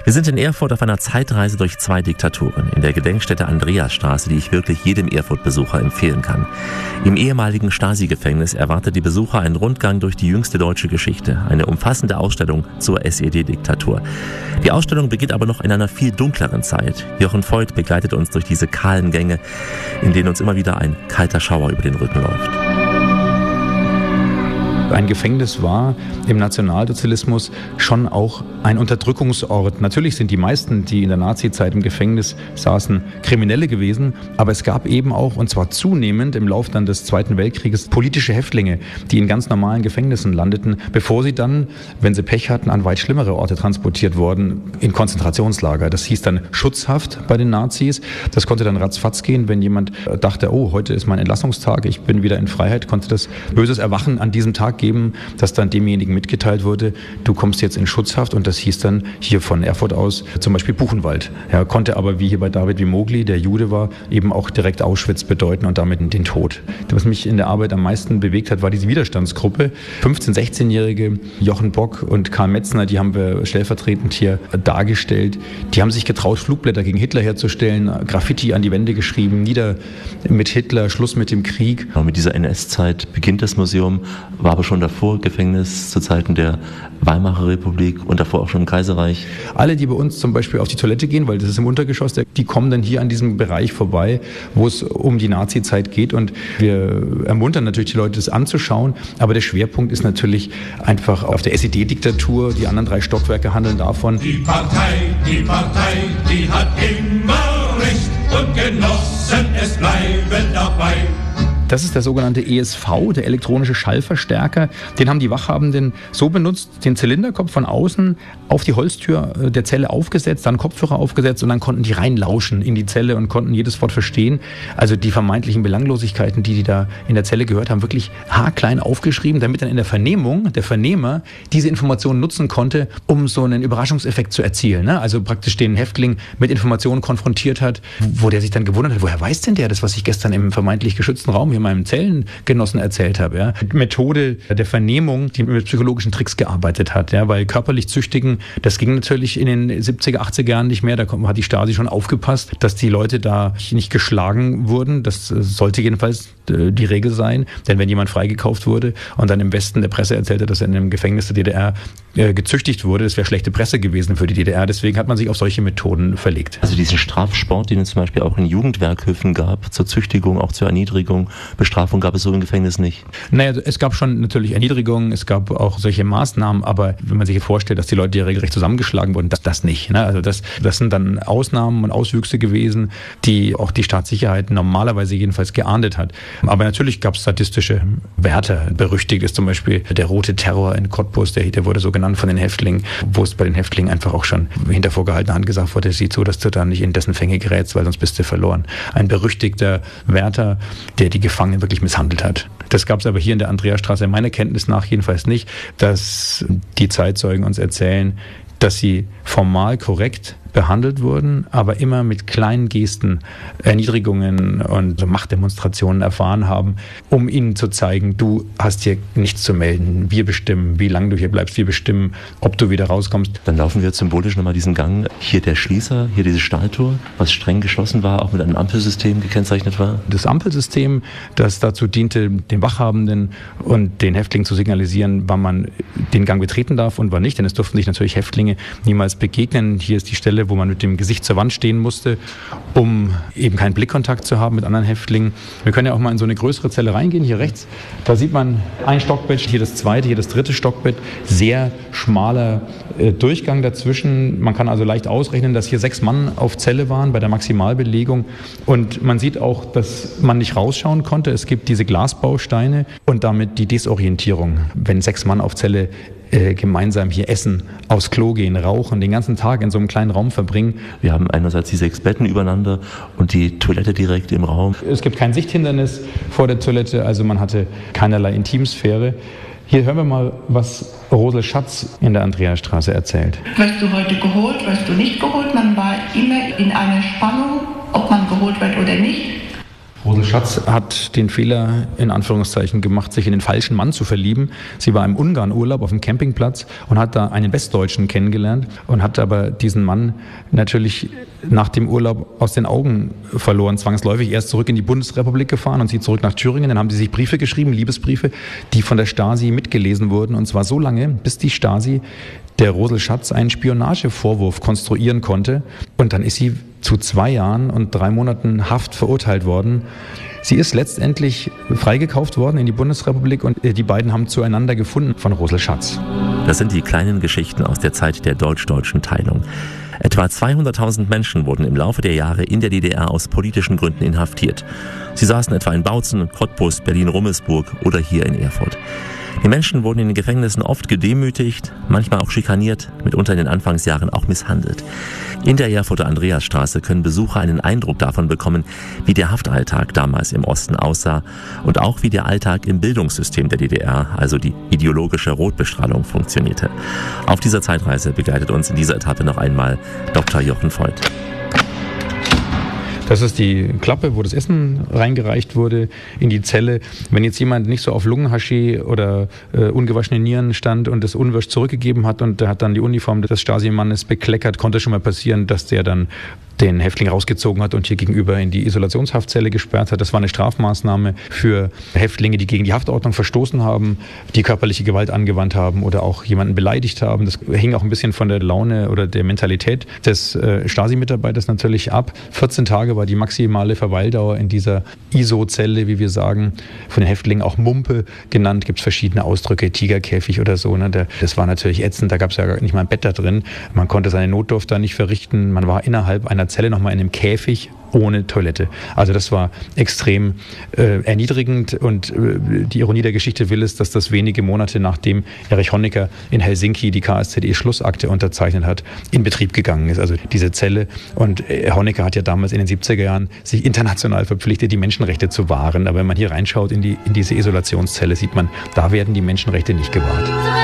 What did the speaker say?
Wir sind in Erfurt auf einer Zeitreise durch 2 Diktaturen, in der Gedenkstätte Andreasstraße, die ich wirklich jedem Erfurt-Besucher empfehlen kann. Im ehemaligen Stasi-Gefängnis erwartet die Besucher einen Rundgang durch die jüngste deutsche Geschichte, eine umfassende Ausstellung zur SED-Diktatur. Die Ausstellung beginnt aber noch in einer viel dunkleren Zeit. Jochen Voigt begleitet uns durch diese kahlen Gänge, in denen uns immer wieder ein kalter Schauer über den Rücken läuft. Ein Gefängnis war im Nationalsozialismus schon auch ein Unterdrückungsort. Natürlich sind die meisten, die in der Nazizeit im Gefängnis saßen, Kriminelle gewesen, aber es gab eben auch, und zwar zunehmend im Laufe dann des Zweiten Weltkrieges, politische Häftlinge, die in ganz normalen Gefängnissen landeten, bevor sie dann, wenn sie Pech hatten, an weit schlimmere Orte transportiert wurden, in Konzentrationslager. Das hieß dann Schutzhaft bei den Nazis. Das konnte dann ratzfatz gehen, wenn jemand dachte, oh, heute ist mein Entlassungstag, ich bin wieder in Freiheit, konnte das böses Erwachen an diesem Tag geben, dass dann demjenigen mitgeteilt wurde, du kommst jetzt in Schutzhaft, und das hieß dann hier von Erfurt aus zum Beispiel Buchenwald. Er konnte aber, wie hier bei David Wimogli, der Jude war, eben auch direkt Auschwitz bedeuten und damit den Tod. Was mich in der Arbeit am meisten bewegt hat, war diese Widerstandsgruppe. 15-, 16-Jährige, Jochen Bock und Karl Metzner, die haben wir stellvertretend hier dargestellt. Die haben sich getraut, Flugblätter gegen Hitler herzustellen, Graffiti an die Wände geschrieben, nieder mit Hitler, Schluss mit dem Krieg. Mit dieser NS-Zeit beginnt das Museum, war aber schon davor Gefängnis zu Zeiten der Weimarer Republik und davor auch schon im Kaiserreich. Alle, die bei uns zum Beispiel auf die Toilette gehen, weil das ist im Untergeschoss, die kommen dann hier an diesem Bereich vorbei, wo es um die Nazi-Zeit geht, und wir ermuntern natürlich die Leute, das anzuschauen, aber der Schwerpunkt ist natürlich einfach auf der SED-Diktatur. Die anderen 3 Stockwerke handeln davon. Die Partei, die hat immer Recht und Genossen, es bleiben dabei. Das ist der sogenannte ESV, der elektronische Schallverstärker. Den haben die Wachhabenden so benutzt, den Zylinderkopf von außen auf die Holztür der Zelle aufgesetzt, dann Kopfhörer aufgesetzt, und dann konnten die reinlauschen in die Zelle und konnten jedes Wort verstehen. Also die vermeintlichen Belanglosigkeiten, die da in der Zelle gehört haben, wirklich haarklein aufgeschrieben, damit dann in der Vernehmung der Vernehmer diese Informationen nutzen konnte, um so einen Überraschungseffekt zu erzielen. Also praktisch den Häftling mit Informationen konfrontiert hat, wo der sich dann gewundert hat, woher weiß denn der das, was ich gestern im vermeintlich geschützten Raum hier meinem Zellengenossen erzählt habe. Ja. Methode der Vernehmung, die mit psychologischen Tricks gearbeitet hat, ja, weil körperlich züchtigen, das ging natürlich in den 70er, 80er Jahren nicht mehr. Da hat die Stasi schon aufgepasst, dass die Leute da nicht geschlagen wurden. Das sollte jedenfalls die Regel sein, denn wenn jemand freigekauft wurde und dann im Westen der Presse erzählte, dass er in einem Gefängnis der DDR gezüchtigt wurde, das wäre schlechte Presse gewesen für die DDR. Deswegen hat man sich auf solche Methoden verlegt. Also diesen Strafsport, den es zum Beispiel auch in Jugendwerkhöfen gab, zur Züchtigung, auch zur Erniedrigung, Bestrafung gab es so im Gefängnis nicht? Naja, es gab schon natürlich Erniedrigungen, es gab auch solche Maßnahmen, aber wenn man sich vorstellt, dass die Leute ja regelrecht zusammengeschlagen wurden, das nicht. Ne? Also das sind dann Ausnahmen und Auswüchse gewesen, die auch die Staatssicherheit normalerweise jedenfalls geahndet hat. Aber natürlich gab es statistische Werte. Berüchtigt ist zum Beispiel der rote Terror in Cottbus, der wurde so genannt von den Häftlingen, wo es bei den Häftlingen einfach auch schon hinter vorgehaltener Hand gesagt wurde, sieh zu, dass du da nicht in dessen Fänge gerätst, weil sonst bist du verloren. Ein berüchtigter Wärter, der die Gefangenen wirklich misshandelt hat. Das gab es aber hier in der Andreasstraße meiner Kenntnis nach jedenfalls nicht, dass die Zeitzeugen uns erzählen, dass sie formal korrekt behandelt wurden, aber immer mit kleinen Gesten Erniedrigungen und Machtdemonstrationen erfahren haben, um ihnen zu zeigen, du hast hier nichts zu melden, wir bestimmen, wie lange du hier bleibst, wir bestimmen, ob du wieder rauskommst. Dann laufen wir symbolisch nochmal diesen Gang. Hier der Schließer, hier dieses Stahltor, was streng geschlossen war, auch mit einem Ampelsystem gekennzeichnet war. Das Ampelsystem, das dazu diente, den Wachhabenden und den Häftlingen zu signalisieren, wann man den Gang betreten darf und wann nicht, denn es durften sich natürlich Häftlinge niemals begegnen. Hier ist die Stelle, wo man mit dem Gesicht zur Wand stehen musste, um eben keinen Blickkontakt zu haben mit anderen Häftlingen. Wir können ja auch mal in so eine größere Zelle reingehen, hier rechts. Da sieht man ein Stockbett, hier das zweite, hier das dritte Stockbett. Sehr schmaler Durchgang dazwischen. Man kann also leicht ausrechnen, dass hier 6 Mann auf Zelle waren bei der Maximalbelegung. Und man sieht auch, dass man nicht rausschauen konnte. Es gibt diese Glasbausteine und damit die Desorientierung. Wenn 6 Mann auf Zelle gemeinsam hier essen, aufs Klo gehen, rauchen, den ganzen Tag in so einem kleinen Raum verbringen. Wir haben einerseits die 6 Betten übereinander und die Toilette direkt im Raum. Es gibt kein Sichthindernis vor der Toilette, also man hatte keinerlei Intimsphäre. Hier hören wir mal, was Rosel Schatz in der Andreasstraße erzählt. Wirst du heute geholt, wirst du nicht geholt? Man war immer in einer Spannung, ob man geholt wird oder nicht. Rosel Schatz hat den Fehler, in Anführungszeichen, gemacht, sich in den falschen Mann zu verlieben. Sie war im Ungarn-Urlaub auf dem Campingplatz und hat da einen Westdeutschen kennengelernt und hat aber diesen Mann natürlich nach dem Urlaub aus den Augen verloren, zwangsläufig. Er ist zurück in die Bundesrepublik gefahren und sie zurück nach Thüringen. Dann haben sie sich Briefe geschrieben, Liebesbriefe, die von der Stasi mitgelesen wurden. Und zwar so lange, bis die Stasi der Rosel Schatz einen Spionagevorwurf konstruieren konnte. Und dann ist sie zu 2 Jahren und 3 Monaten Haft verurteilt worden. Sie ist letztendlich freigekauft worden in die Bundesrepublik und die beiden haben zueinander gefunden von Rosel Schatz. Das sind die kleinen Geschichten aus der Zeit der deutsch-deutschen Teilung. Etwa 200.000 Menschen wurden im Laufe der Jahre in der DDR aus politischen Gründen inhaftiert. Sie saßen etwa in Bautzen, Cottbus, Berlin-Rummelsburg oder hier in Erfurt. Die Menschen wurden in den Gefängnissen oft gedemütigt, manchmal auch schikaniert, mitunter in den Anfangsjahren auch misshandelt. In der Erfurter Andreasstraße können Besucher einen Eindruck davon bekommen, wie der Haftalltag damals im Osten aussah und auch wie der Alltag im Bildungssystem der DDR, also die ideologische Rotbestrahlung, funktionierte. Auf dieser Zeitreise begleitet uns in dieser Etappe noch einmal Dr. Jochen Voigt. Das ist die Klappe, wo das Essen reingereicht wurde in die Zelle. Wenn jetzt jemand nicht so auf Lungenhaschee oder ungewaschene Nieren stand und das unwirsch zurückgegeben hat und der hat dann die Uniform des Stasi-Mannes bekleckert, konnte schon mal passieren, dass der dann den Häftling rausgezogen hat und hier gegenüber in die Isolationshaftzelle gesperrt hat. Das war eine Strafmaßnahme für Häftlinge, die gegen die Haftordnung verstoßen haben, die körperliche Gewalt angewandt haben oder auch jemanden beleidigt haben. Das hing auch ein bisschen von der Laune oder der Mentalität des Stasi-Mitarbeiters natürlich ab. 14 Tage war die maximale Verweildauer in dieser ISO-Zelle, wie wir sagen, von den Häftlingen auch Mumpe genannt. Gibt es verschiedene Ausdrücke, Tigerkäfig oder so. Ne? Das war natürlich ätzend, da gab es ja nicht mal ein Bett da drin. Man konnte seine Notdurft da nicht verrichten. Man war innerhalb einer Zelle nochmal in einem Käfig ohne Toilette. Also das war extrem erniedrigend und die Ironie der Geschichte will es, dass das wenige Monate nachdem Erich Honecker in Helsinki die KSZE-Schlussakte unterzeichnet hat, in Betrieb gegangen ist. Also diese Zelle und Honecker hat ja damals in den 70er Jahren sich international verpflichtet, die Menschenrechte zu wahren. Aber wenn man hier reinschaut in diese Isolationszelle, sieht man, da werden die Menschenrechte nicht gewahrt.